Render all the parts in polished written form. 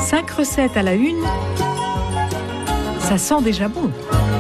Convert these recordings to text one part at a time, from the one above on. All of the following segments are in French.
5 recettes à la une, ça sent déjà bon.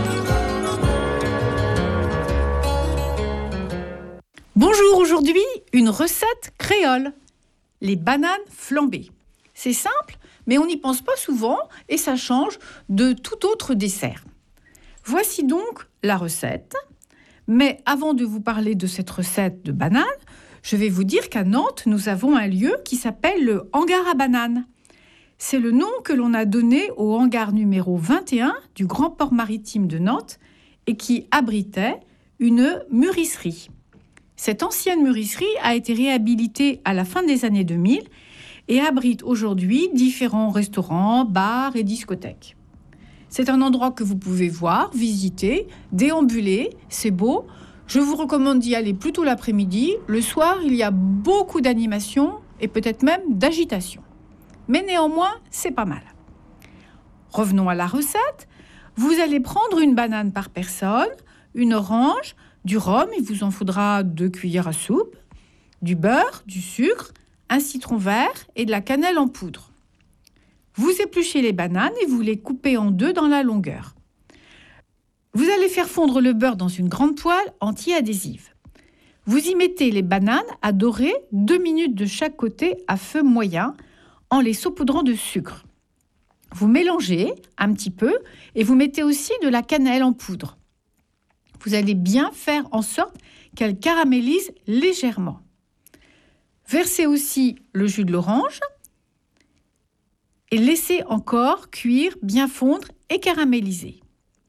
Bonjour, aujourd'hui, une recette créole. Les bananes flambées. C'est simple, mais on n'y pense pas souvent et ça change de tout autre dessert. Voici donc la recette. Mais avant de vous parler de cette recette de bananes, je vais vous dire qu'à Nantes, nous avons un lieu qui s'appelle le hangar à bananes. C'est le nom que l'on a donné au hangar numéro 21 du Grand Port Maritime de Nantes et qui abritait une mûrisserie. Cette ancienne mûrisserie a été réhabilitée à la fin des années 2000 et abrite aujourd'hui différents restaurants, bars et discothèques. C'est un endroit que vous pouvez voir, visiter, déambuler, c'est beau. Je vous recommande d'y aller plutôt l'après-midi. Le soir, il y a beaucoup d'animations et peut-être même d'agitation. Mais néanmoins, c'est pas mal. Revenons à la recette. Vous allez prendre une banane par personne, une orange, du rhum, il vous en faudra 2 cuillères à soupe, du beurre, du sucre, un citron vert et de la cannelle en poudre. Vous épluchez les bananes et vous les coupez en 2 dans la longueur. Vous allez faire fondre le beurre dans une grande poêle anti-adhésive. Vous y mettez les bananes à dorer 2 minutes de chaque côté à feu moyen en les saupoudrant de sucre. Vous mélangez un petit peu et vous mettez aussi de la cannelle en poudre. Vous allez bien faire en sorte qu'elle caramélise légèrement. Versez aussi le jus de l'orange et laissez encore cuire, bien fondre et caraméliser.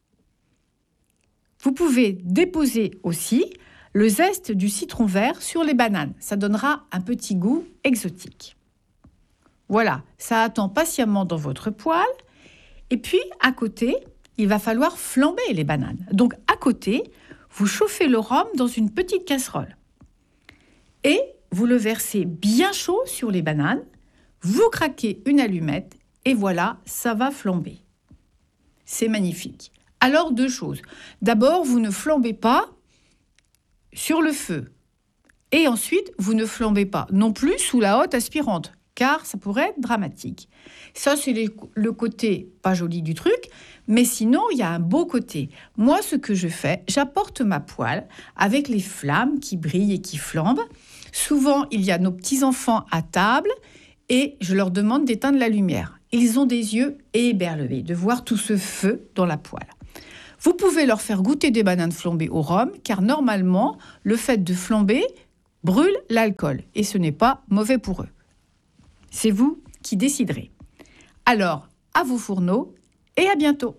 Vous pouvez déposer aussi le zeste du citron vert sur les bananes. Ça donnera un petit goût exotique. Voilà, ça attend patiemment dans votre poêle. Et puis, à côté, il va falloir flamber les bananes. Donc, à côté, vous chauffez le rhum dans une petite casserole. Et vous le versez bien chaud sur les bananes. Vous craquez une allumette et voilà, ça va flamber. C'est magnifique. Alors, 2 choses. D'abord, vous ne flambez pas sur le feu. Et ensuite, vous ne flambez pas non plus sous la hotte aspirante, car ça pourrait être dramatique. Ça, c'est le côté pas joli du truc, mais sinon, il y a un beau côté. Moi, ce que je fais, j'apporte ma poêle avec les flammes qui brillent et qui flambent. Souvent, il y a nos petits-enfants à table et je leur demande d'éteindre la lumière. Ils ont des yeux éberlués de voir tout ce feu dans la poêle. Vous pouvez leur faire goûter des bananes flambées au rhum, car normalement, le fait de flamber brûle l'alcool et ce n'est pas mauvais pour eux. C'est vous qui déciderez. Alors, à vos fourneaux et à bientôt.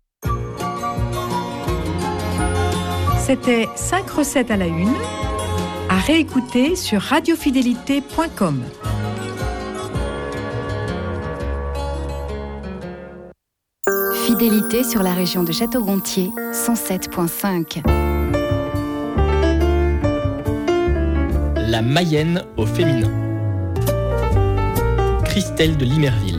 C'était 5 recettes à la une, à réécouter sur radiofidélité.com. Fidélité sur la région de Château-Gontier, 107.5. La Mayenne au féminin. Christelle de Limerville.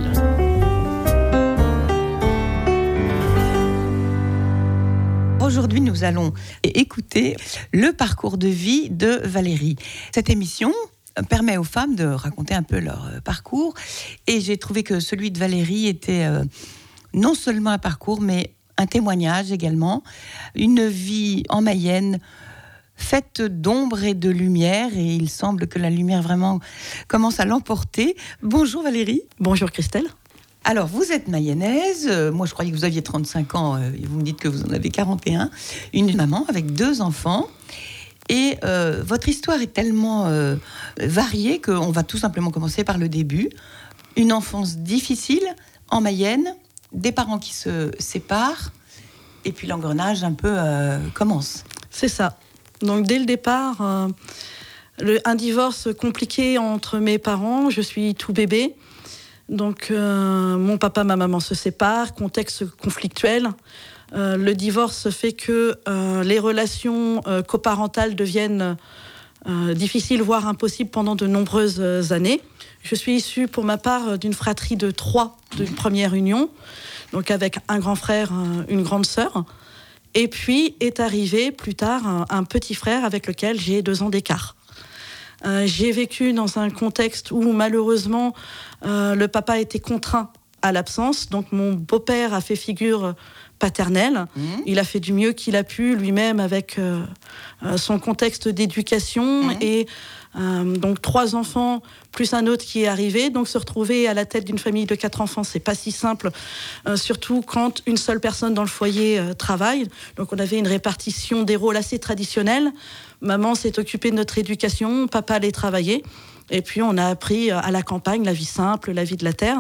Aujourd'hui, nous allons écouter le parcours de vie de Valérie. Cette émission permet aux femmes de raconter un peu leur parcours et j'ai trouvé que celui de Valérie était non seulement un parcours, mais un témoignage également. Une vie en Mayenne faite d'ombre et de lumière, et il semble que la lumière vraiment commence à l'emporter. Bonjour Valérie. Bonjour Christelle. Alors, vous êtes mayonnaise. Moi, je croyais que vous aviez 35 ans, et vous me dites que vous en avez 41. Une maman avec 2 enfants. Et votre histoire est tellement variée qu'on va tout simplement commencer par le début. Une enfance difficile en Mayenne, des parents qui se séparent, et puis l'engrenage un peu commence. C'est ça. Donc dès le départ, un divorce compliqué entre mes parents. Je suis tout bébé. Donc mon papa, ma maman se séparent, contexte conflictuel. Le divorce fait que les relations coparentales deviennent difficiles, voire impossibles pendant de nombreuses années. Je suis issue pour ma part d'une fratrie de 3 d'une première union, donc avec un grand frère, une grande sœur. Et puis est arrivé plus tard un petit frère avec lequel j'ai 2 ans d'écart. J'ai vécu dans un contexte où malheureusement le papa était contraint à l'absence. Donc mon beau-père a fait figure paternelle. Il a fait du mieux qu'il a pu lui-même avec son contexte d'éducation et donc 3 enfants plus un autre qui est arrivé. Donc se retrouver à la tête d'une famille de 4 enfants, c'est pas si simple, surtout quand une seule personne dans le foyer travaille. Donc on avait une répartition des rôles assez traditionnelle. Maman s'est occupée de notre éducation, papa allait travailler. Et puis on a appris à la campagne la vie simple, la vie de la terre.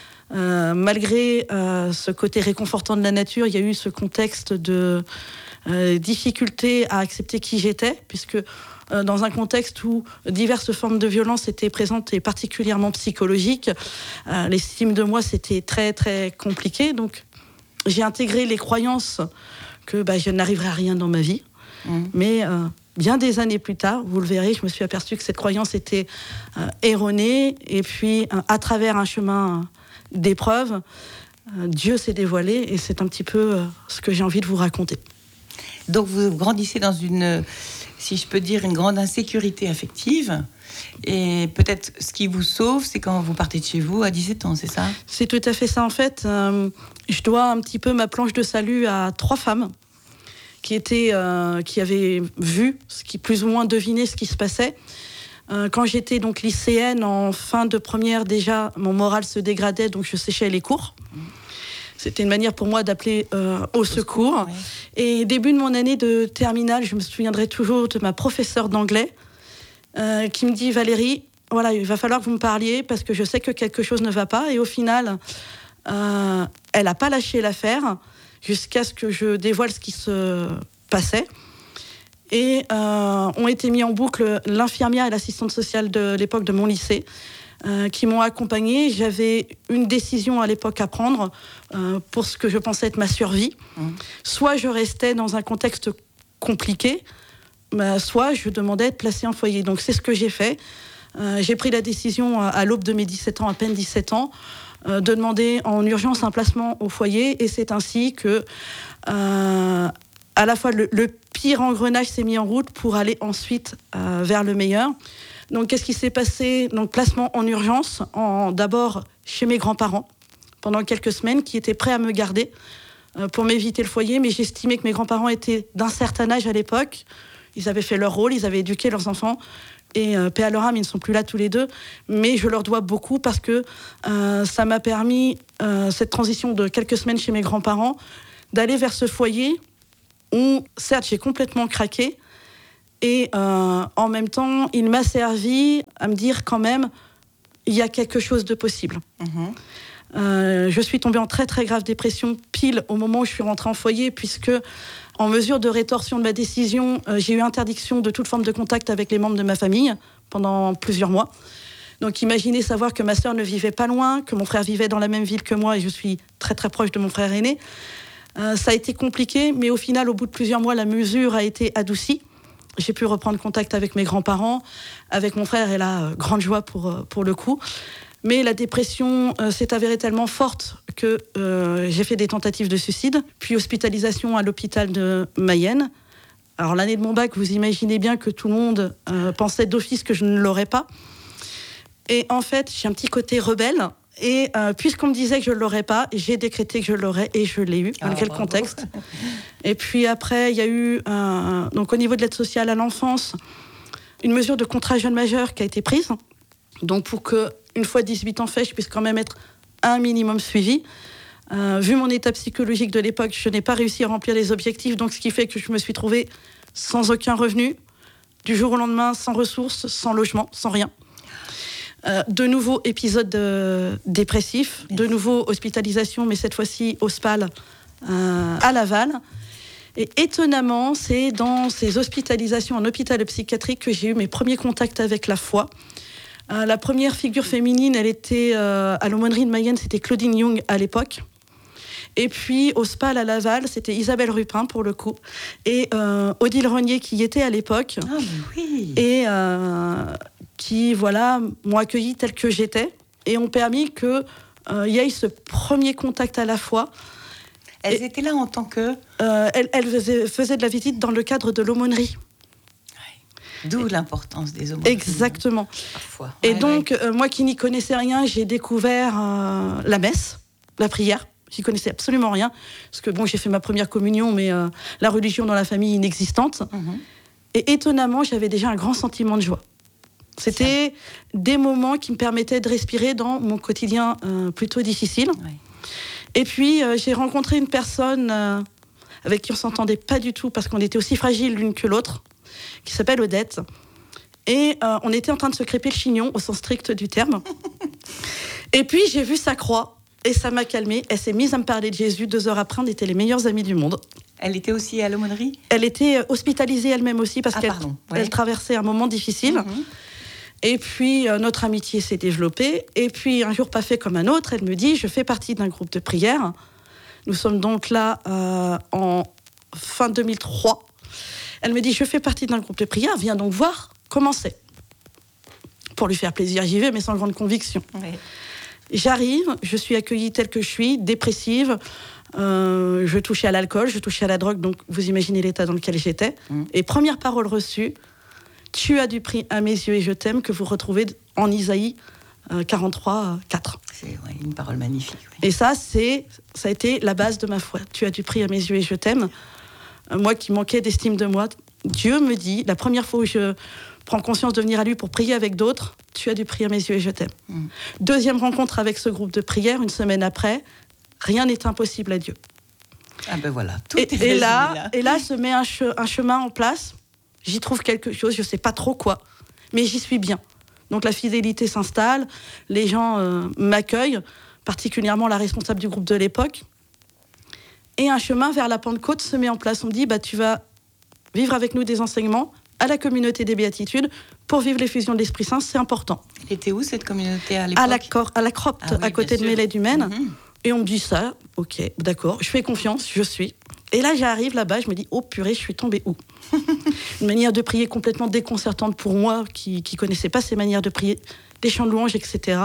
Malgré ce côté réconfortant de la nature, il y a eu ce contexte de difficulté à accepter qui j'étais, puisque dans un contexte où diverses formes de violence étaient présentes et particulièrement psychologiques, l'estime de moi c'était très très compliqué. Donc j'ai intégré les croyances que je n'arriverai à rien dans ma vie, mais bien des années plus tard, vous le verrez, je me suis aperçue que cette croyance était erronée, et puis à travers un chemin d'épreuves, Dieu s'est dévoilé, et c'est un petit peu ce que j'ai envie de vous raconter. Donc vous grandissez dans une, si je peux dire, une grande insécurité affective, et peut-être ce qui vous sauve, c'est quand vous partez de chez vous à 17 ans, c'est ça ? C'est tout à fait ça, en fait. Je dois un petit peu ma planche de salut à 3 femmes qui avaient vu, plus ou moins deviné ce qui se passait. Quand j'étais donc lycéenne, en fin de première, déjà, mon moral se dégradait, donc je séchais les cours. C'était une manière pour moi d'appeler au secours. Et début de mon année de terminale, je me souviendrai toujours de ma professeure d'anglais qui me dit « Valérie, voilà, il va falloir que vous me parliez parce que je sais que quelque chose ne va pas. » Et au final, elle n'a pas lâché l'affaire jusqu'à ce que je dévoile ce qui se passait. Et ont été mis en boucle l'infirmière et l'assistante sociale de l'époque de mon lycée, qui m'ont accompagnée. J'avais une décision à l'époque à prendre pour ce que je pensais être ma survie. Soit je restais dans un contexte compliqué, soit je demandais à être placée en foyer. Donc c'est ce que j'ai fait. J'ai pris la décision à l'aube de mes 17 ans, à peine 17 ans, de demander en urgence un placement au foyer. Et c'est ainsi que à la fois le pire engrenage s'est mis en route pour aller ensuite vers le meilleur. Donc qu'est-ce qui s'est passé ? Donc placement en urgence, d'abord chez mes grands-parents, pendant quelques semaines, qui étaient prêts à me garder pour m'éviter le foyer, mais j'estimais que mes grands-parents étaient d'un certain âge à l'époque. Ils avaient fait leur rôle, ils avaient éduqué leurs enfants, et paix à leur âme, ils ne sont plus là tous les deux, mais je leur dois beaucoup parce que ça m'a permis, cette transition de quelques semaines chez mes grands-parents, d'aller vers ce foyer où, certes, j'ai complètement craqué, et en même temps, il m'a servi à me dire quand même, il y a quelque chose de possible. Je suis tombée en très très grave dépression pile au moment où je suis rentrée en foyer, puisque en mesure de rétorsion de ma décision, j'ai eu interdiction de toute forme de contact avec les membres de ma famille pendant plusieurs mois. Donc imaginez savoir que ma sœur ne vivait pas loin, que mon frère vivait dans la même ville que moi, et je suis très très proche de mon frère aîné. Ça a été compliqué, mais au final, au bout de plusieurs mois, la mesure a été adoucie. J'ai pu reprendre contact avec mes grands-parents, avec mon frère, et là, grande joie pour le coup. Mais la dépression s'est avérée tellement forte que j'ai fait des tentatives de suicide, puis hospitalisation à l'hôpital de Mayenne. Alors l'année de mon bac, vous imaginez bien que tout le monde pensait d'office que je ne l'aurais pas. Et en fait, j'ai un petit côté rebelle. Et puisqu'on me disait que je ne l'aurais pas, j'ai décrété que je l'aurais, et je l'ai eu, malgré le contexte. Et puis après, il y a eu, donc au niveau de l'aide sociale à l'enfance, une mesure de contrat jeune majeur qui a été prise. Donc pour que, une fois 18 ans fait, je puisse quand même être un minimum suivie. Vu mon état psychologique de l'époque, je n'ai pas réussi à remplir les objectifs, donc ce qui fait que je me suis trouvée sans aucun revenu, du jour au lendemain, sans ressources, sans logement, sans rien. De nouveau épisode dépressif, de nouveau hospitalisation, mais cette fois-ci au SPAL à Laval. Et étonnamment, c'est dans ces hospitalisations en hôpital psychiatrique que j'ai eu mes premiers contacts avec la foi. La première figure féminine, elle était à l'aumônerie de Mayenne, c'était Claudine Young à l'époque. Et puis au SPAL à Laval, c'était Isabelle Rupin pour le coup, et Odile Renier qui y était à l'époque. Ah oui. Et qui, voilà, m'ont accueillie telle que j'étais et ont permis qu'il y ait ce premier contact à la foi. Elles étaient là en tant que... Elles faisaient de la visite dans le cadre de l'aumônerie. Ouais. D'où l'importance des aumôneries. Exactement. Parfois. Et donc, moi qui n'y connaissais rien, j'ai découvert la messe. la prière. J'y connaissais absolument rien. Parce que j'ai fait ma première communion, mais la religion dans la famille inexistante. Et étonnamment, j'avais déjà un grand sentiment de joie. C'était des moments qui me permettaient de respirer dans mon quotidien plutôt difficile. Ouais. Et puis, j'ai rencontré une personne avec qui on ne s'entendait pas du tout, parce qu'on était aussi fragiles l'une que l'autre, qui s'appelle Odette. Et on était en train de se crêper le chignon, au sens strict du terme. Et puis, j'ai vu sa croix, et ça m'a calmée. Elle s'est mise à me parler de Jésus. 2 heures après, on était les meilleurs amis du monde. Elle était aussi à l'aumônerie ? Elle était hospitalisée elle-même aussi, parce qu'elle traversait un moment difficile. Et puis, notre amitié s'est développée. Et puis, un jour pas fait comme un autre, elle me dit, je fais partie d'un groupe de prière. Nous sommes donc là en fin 2003. Elle me dit, je fais partie d'un groupe de prière, viens donc voir comment c'est. Pour lui faire plaisir, j'y vais, mais sans grande conviction. Oui. J'arrive, je suis accueillie telle que je suis, dépressive. Je touchais à l'alcool, je touchais à la drogue, donc vous imaginez l'état dans lequel j'étais. Et première parole reçue, tu as du prix à mes yeux et je t'aime, que vous retrouvez en Isaïe 43, 4. C'est une parole magnifique. Oui. Et ça a été la base de ma foi. Tu as du prix à mes yeux et je t'aime. Moi qui manquais d'estime de moi, Dieu me dit, la première fois où je prends conscience de venir à lui pour prier avec d'autres, tu as du prix à mes yeux et je t'aime. Deuxième rencontre avec ce groupe de prière, 1 semaine après, rien n'est impossible à Dieu. Ah ben voilà, tout et là se met un chemin en place. J'y trouve quelque chose, je ne sais pas trop quoi, mais j'y suis bien. Donc la fidélité s'installe, les gens m'accueillent, particulièrement la responsable du groupe de l'époque. Et un chemin vers la Pentecôte se met en place. On me dit, tu vas vivre avec nous des enseignements à la communauté des Béatitudes pour vivre l'effusion de l'Esprit Saint, c'est important. Elle était où cette communauté à l'époque ? À la Cropte, à côté de Mélède-Humaine. Et on me dit ça, ok, d'accord, je fais confiance, je suis. Et là, j'arrive là-bas, je me dis, oh purée, je suis tombée où ? Une manière de prier complètement déconcertante pour moi, qui ne connaissais pas ces manières de prier, des chants de louange, etc.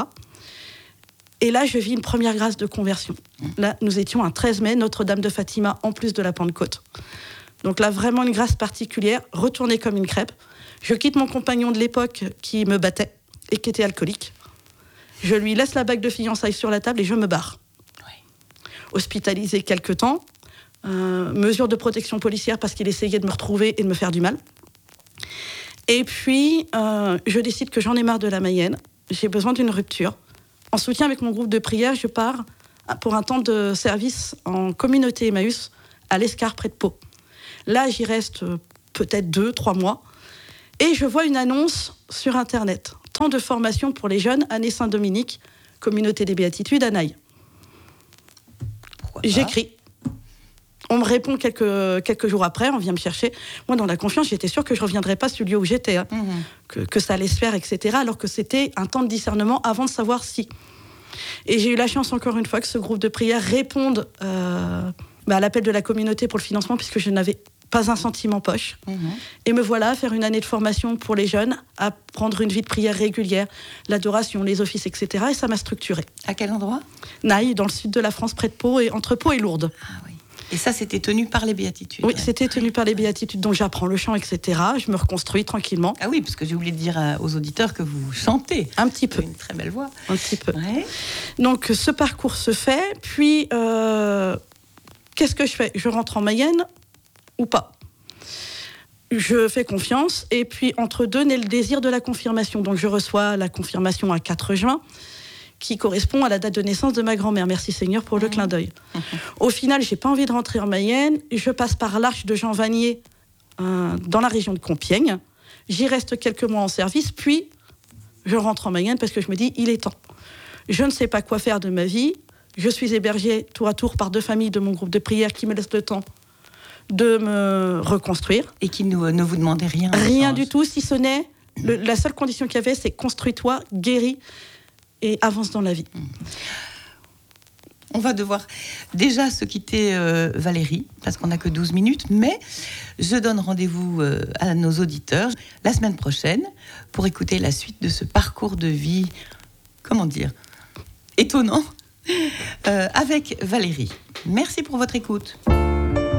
Et là, je vis une première grâce de conversion. Là, nous étions un 13 mai, Notre-Dame de Fatima, en plus de la Pentecôte. Donc là, vraiment une grâce particulière, retournée comme une crêpe. Je quitte mon compagnon de l'époque qui me battait et qui était alcoolique. Je lui laisse la bague de fiançailles sur la table et je me barre. Hospitalisé quelque temps, mesure de protection policière parce qu'il essayait de me retrouver et de me faire du mal. Et puis, je décide que j'en ai marre de la Mayenne, j'ai besoin d'une rupture. En soutien avec mon groupe de prière, je pars pour un temps de service en communauté Emmaüs à l'Escar, près de Pau. Là, j'y reste peut-être 2-3 mois. Et je vois une annonce sur Internet. Temps de formation pour les jeunes, année Saint-Dominique, communauté des Béatitudes à Naï. J'écris. On me répond quelques jours après, on vient me chercher. Moi, dans la confiance, j'étais sûre que je ne reviendrais pas sur le lieu où j'étais, que ça allait se faire, etc. Alors que c'était un temps de discernement avant de savoir si. Et j'ai eu la chance, encore une fois, que ce groupe de prière réponde à l'appel de la communauté pour le financement, puisque je n'avais pas un centime en poche. Et me voilà à faire une année de formation pour les jeunes, à prendre une vie de prière régulière, l'adoration, les offices, etc. Et ça m'a structurée. À quel endroit ? Naï, dans le sud de la France, près de Pau, et entre Pau et Lourdes. Ah oui. Et ça, c'était tenu par les Béatitudes. Oui, c'était tenu par les Béatitudes, dont j'apprends le chant, etc. Je me reconstruis tranquillement. Ah oui, parce que j'ai oublié de dire aux auditeurs que vous chantez. Un petit peu. Une très belle voix. Un petit peu. Ouais. Donc, ce parcours se fait. Puis, qu'est-ce que je fais ? Je rentre en Mayenne ou pas ? Je fais confiance. Et puis, entre deux, naît le désir de la confirmation. Donc, je reçois la confirmation à 4 juin. Qui correspond à la date de naissance de ma grand-mère. Merci Seigneur pour le clin d'œil. Au final, j'ai pas envie de rentrer en Mayenne. Je passe par l'Arche de Jean Vanier dans la région de Compiègne. J'y reste quelques mois en service, puis je rentre en Mayenne parce que je me dis, il est temps. Je ne sais pas quoi faire de ma vie. Je suis hébergée tour à tour par 2 familles de mon groupe de prière qui me laissent le temps de me reconstruire. Et qui ne vous demandaient rien. Rien du tout, si ce n'est... la seule condition qu'il y avait, c'est construis-toi, guéris, et avance dans la vie. On va devoir déjà se quitter, Valérie, parce qu'on n'a que 12 minutes, mais je donne rendez-vous à nos auditeurs la semaine prochaine pour écouter la suite de ce parcours de vie, comment dire, étonnant, avec Valérie. Merci pour votre écoute.